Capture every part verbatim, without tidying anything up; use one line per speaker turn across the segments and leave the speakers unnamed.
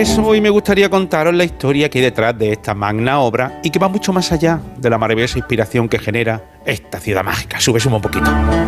eso hoy me gustaría contaros la historia que hay detrás de esta magna obra y que va mucho más allá de la maravillosa inspiración que genera esta ciudad mágica. Sube, suma un poquito.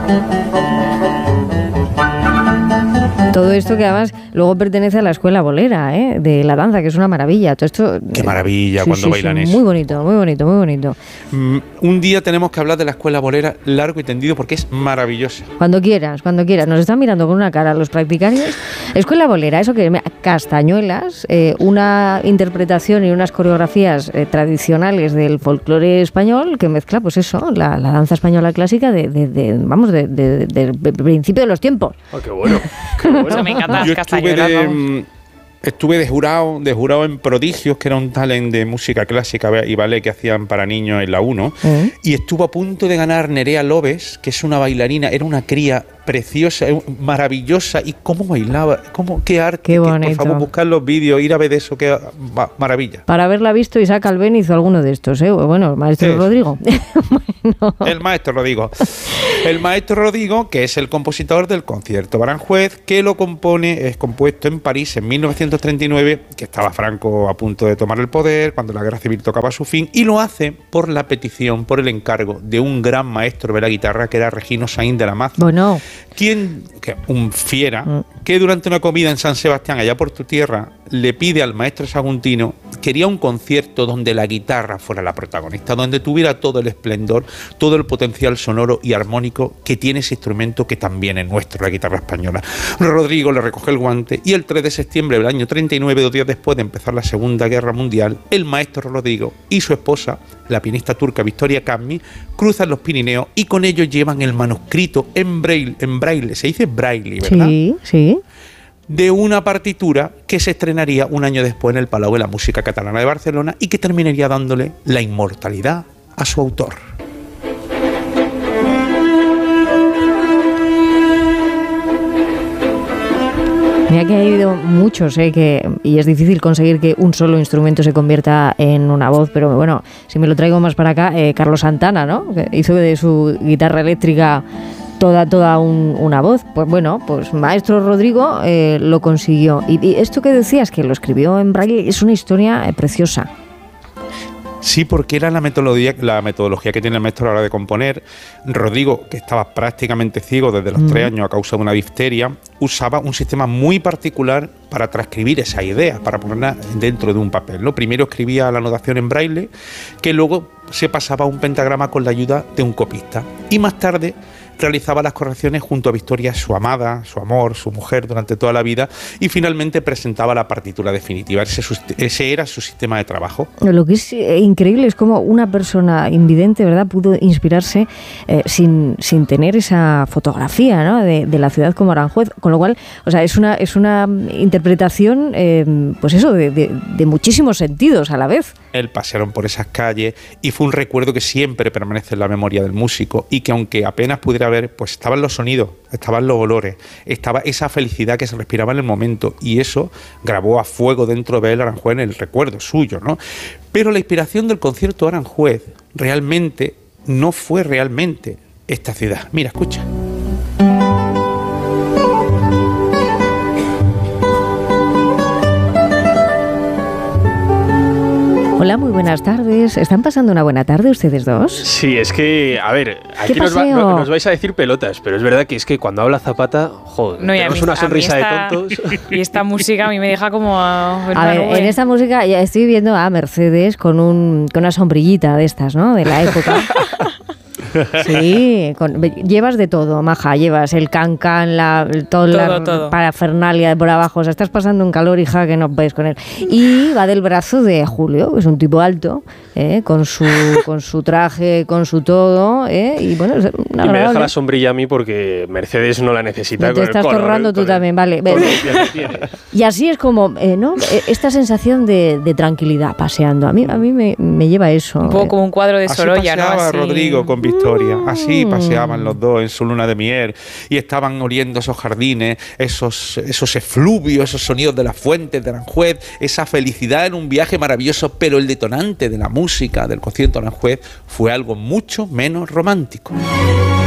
Todo esto que además luego pertenece a la escuela bolera, ¿eh? De la danza, que es una maravilla. Todo esto.
Qué maravilla
sí,
cuando
sí,
bailan
sí,
eso.
Muy bonito, muy bonito, muy bonito.
Mm, un día tenemos que hablar de la escuela bolera largo y tendido porque es maravillosa.
Cuando quieras, cuando quieras. Nos están mirando con una cara los practicarios. Escuela bolera, eso que castañuelas, eh, una interpretación y unas coreografías eh, tradicionales del folclore español que mezcla, pues eso, la, la danza española clásica de, de, de vamos, de, de, de, de principio de los tiempos.
Oh, qué bueno. Qué bueno.
Eso me encanta las
Yo estuve
castañuelas,
de,
vamos.
estuve de jurado, de jurado en Prodigios, que era un talent de música clásica y ballet que hacían para niños en la uno,
¿Eh?
y estuvo a punto de ganar Nerea Lobes, que es una bailarina, era una cría preciosa, maravillosa, y cómo bailaba, cómo, qué arte,
Qué
que,
bonito.
por favor, buscar los vídeos, ir a ver de eso, qué va, maravilla.
Para haberla visto, Isaac Albén hizo alguno de estos, ¿eh? Bueno, el maestro
Sí.
Rodrigo. Bueno.
El maestro Rodrigo. El maestro Rodrigo, que es el compositor del concierto de Aranjuez, que lo compone, es compuesto en París en mil novecientos treinta y nueve, que estaba Franco a punto de tomar el poder, cuando la guerra civil tocaba su fin, y lo hace por la petición, por el encargo de un gran maestro de la guitarra, que era Regino Saín de la Maza.
Bueno,
Quien, que un fiera,
Mm.
que durante una comida en San Sebastián, allá por tu tierra, le pide al maestro saguntino, quería un concierto donde la guitarra fuera la protagonista, donde tuviera todo el esplendor, todo el potencial sonoro y armónico que tiene ese instrumento que también es nuestro, la guitarra española. Rodrigo le recoge el guante y el tres de septiembre del año treinta y nueve, dos días después de empezar la Segunda Guerra Mundial, el maestro Rodrigo y su esposa, la pianista turca Victoria Cammi, cruzan los Pirineos y con ellos llevan el manuscrito en braille, en braille, se dice braille, ¿verdad?
sí, sí.
De una partitura que se estrenaría un año después en el Palau de la Música Catalana de Barcelona y que terminaría dándole la inmortalidad a su autor.
Mira que ha habido muchos, ¿eh? Que, y es difícil conseguir que un solo instrumento se convierta en una voz, pero bueno, si me lo traigo más para acá, eh, Carlos Santana, ¿no? Que hizo de su guitarra eléctrica toda, toda un, una voz. Pues bueno, pues Maestro Rodrigo eh, lo consiguió. Y, y esto que decías, que lo escribió en braille, es una historia eh, preciosa.
Sí, porque era la metodología, la metodología que tiene el maestro a la hora de componer. Rodrigo, que estaba prácticamente ciego desde los mm. tres años a causa de una difteria, usaba un sistema muy particular para transcribir esa idea, para ponerla dentro de un papel, ¿no? Primero escribía la notación en braille, que luego se pasaba a un pentagrama con la ayuda de un copista. Y más tarde realizaba las correcciones junto a Victoria, su amada, su amor, su mujer durante toda la vida, y finalmente presentaba la partitura definitiva. Ese, ese era su sistema de trabajo.
Lo que es increíble es cómo una persona invidente, ¿verdad?, pudo inspirarse eh, sin, sin tener esa fotografía, ¿no?, de, de la ciudad como Aranjuez, con lo cual, o sea, es una, es una interpretación, eh, pues eso, de, de, de muchísimos sentidos a la vez.
Él pasearon por esas calles y fue un recuerdo que siempre permanece en la memoria del músico y que aunque apenas pudiera ver, pues estaban los sonidos, estaban los olores, estaba esa felicidad que se respiraba en el momento y eso grabó a fuego dentro de él Aranjuez en el recuerdo suyo, ¿no? Pero la inspiración del concierto de Aranjuez realmente no fue realmente esta ciudad. Mira, escucha.
Hola, muy buenas tardes. ¿Están pasando una buena tarde ustedes dos?
Sí, es que, a ver, aquí nos, va, no, nos vais a decir pelotas, pero es verdad que es que cuando habla Zapata, joder,
no,
tenemos
mí,
una sonrisa
esta,
de tontos.
Y esta música a mí me deja como... A,
a ver, nube. En esta música ya estoy viendo a Mercedes con, un, con una sombrillita de estas, ¿no?, de la época. Sí, con, llevas de todo, maja, llevas el cancan, la, todo, todo la todo. parafernalia de por abajo, o sea, estás pasando un calor, hija, que no puedes con él. Y va del brazo de Julio, que es un tipo alto, ¿eh?, con su con su traje, con su todo, ¿eh?, y bueno, es una
y me deja la sombrilla a mí porque Mercedes no la necesita.
Te estás
color,
torrando tú
el,
también, vale. Y así es como, eh, ¿no?, esta sensación de, de tranquilidad paseando, a mí a mí me, me lleva eso.
Un poco
eh.
como un cuadro de Sorolla,
así
¿no?
Paseaba
Así.
Rodrigo con Victoria. Así paseaban los dos en su luna de miel y estaban oliendo esos jardines, esos, esos efluvios, esos sonidos de las fuentes de Aranjuez, esa felicidad en un viaje maravilloso, pero el detonante de la música del concierto de Aranjuez fue algo mucho menos romántico.